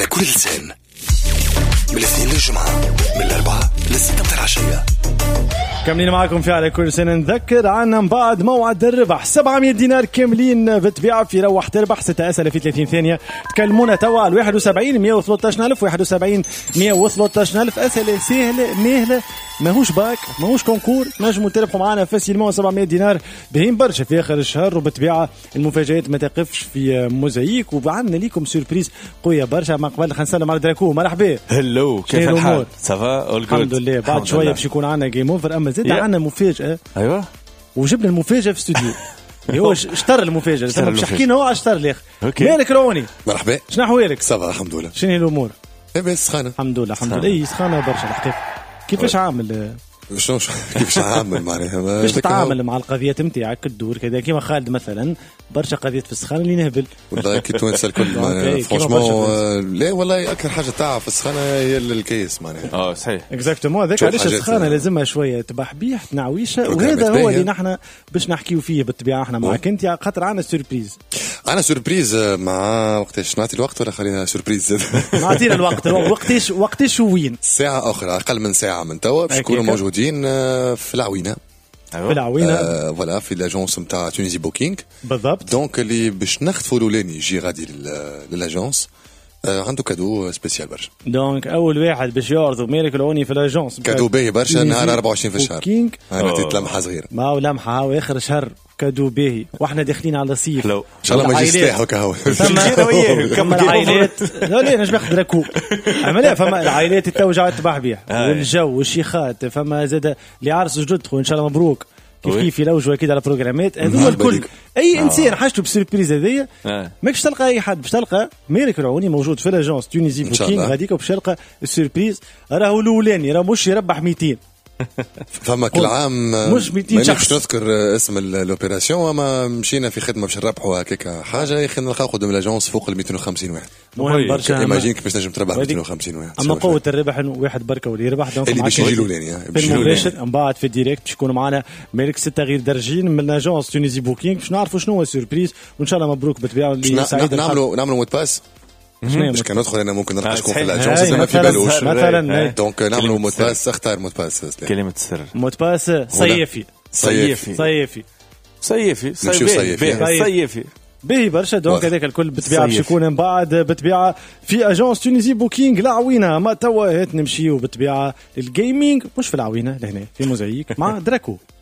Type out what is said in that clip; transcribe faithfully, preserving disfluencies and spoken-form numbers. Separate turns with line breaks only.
كل لسان من الاثنين للجمعة من الأربعة للستة متاع العشية.
كاملين معكم في على كل سنة. نذكر عنا من بعد موعد الربح سبعمية دينار كاملين بتبيع في روح تربح ستة أسئلة في ثلاثين ثانية. تكلمونا توا على واحد وسبعين مية وثلاثة ألف واحد وسبعين مية وثلاثة ألف. أسئلة سهلة مهلة ماهوش باك ماهوش كونكور. نجموا تربحوا معنا فاسيلمون سبعمية دينار بهين برشا في آخر الشهر. وبتبيع المفاجآت ما تقفش في موزايك. وعندنا ليكم سوربريز قوية برشا. ما قبل خلينا نسلم على دراكو. مرحبا.
هلو كيف الحال؟ سافا؟
الحمد لله. بعد شوية باش يكون عندنا جيم اوفر. أما زاد عندنا مفاجأة.
أيوة
وجبنا المفاجأة في استوديو. هو اشتر المفاجأة. مش حكينا هو اشتر الاخر. مالك رواني؟
مرحبا.
شنو أحوالك؟
صباح الحمد لله.
شنو الأمور؟
بس سخانة
الحمد لله الحمد لله. اي سخانة برشا الحقيقة. كيفاش عامل؟
شنو كيفاش عامل معناها؟
كيفاش تتعامل مع القضيات نتاعك الدور كذا كيما خالد مثلا برشا قضية في السخانة اللي نهبل.
والله كي تونس الكل فرانشمون لا والله أكثر حاجة تاع في السخانة هي الكيس معناها.
اه صحيح
اكزاكتومون. هذاك علاش السخانة لازمها شوية تبحبيح تنعويشة. وهذا هو اللي نحن باش نحكيو فيه بالطبيعة. احنا معك انت خاطر عنا سوربريز.
أنا سوربريز مع وقتاش نعطي الوقت ولا خلينا سوربريز؟
نعطينا الوقت. وقتاش وقتاش وين؟
ساعة أخرى أقل من ساعة من توا باش نكونوا موجودين في العوينة.
في العوينة
آه فوالا في لاجونس نتاع تونيزي بوكينغ
بالضبط.
دونك اللي باش نخطفوا الاولاني يجي غادي للاجونس آه عنده كادو سبيسيال برشا.
دونك اول واحد باش يعرضوا مالك العوني في الاجونس
كادو باهي برشا نهار أربعة وعشرين في الشهر. انا عطيت لمحه صغيره
ما هو لمحه هاو اخر شهر كادو باهي. واحنا داخلين على صيف
ان شاء الله ما يجي سلاح هكا.
فما العائلات لا لا نجم ناخذ راكو. اما لا فما العائلات التوجع تباح بها والجو والشيخات. فما زاد اللي عرس جدد ان شاء الله مبروك. كيف كيف يلوجوا اكيد على بروجرامات هذو الكل. اي آه. انسان حاجته بسيربريز هذيا آه. ماكش تلقى اي حد. باش تلقى مالك العوني موجود في لاجونس تونيزي بوكينغ غاديك وباش تلقى السيربريز. راهو الاولاني راه مش يربح مئتين.
فما كل عام
مش مئتين شخص.
نذكر اسم الاوبيراسيون اما مشينا في خدمه باش نربحوا هكاك حاجه يا اخي نلقاو قدام لاجونس فوق ال مئتين وخمسين واحد.
مهم برشا.
ايماجين كيفاش نجم تربح مئتين وخمسين واحد.
اما قوه الربح انه واحد بركه واللي يربح دونك
اللي باش يجي الاولاني
في المباشر. من بعد في الديريكت باش يكونوا معنا مالك ستة غير درجين من لاجونس تونيزي بوكينغ باش نعرفوا شنو هو السوربريز. وان شاء الله مبروك بالطبيعه اللي سعيد.
نعملوا نعملوا مود باس باش كان ندخل انا ممكن نلقى شكون في الاجونس
ما في بالوش
مثلا. دونك نعملوا مود باس. اختار مود باس.
كلمه السر
مود باس صيفي
صيفي
صيفي
صيفي
صيفي
صيفي
باهي برشا. دونك هذاك الكل بتبيع باش يكون من بعد بتبيع في اجونس تونيزي بوكينغ العوينه. ما توا هات نمشيو بتبيع للجيمنج مش في العوينه لهنا في موزايك مع دراكو.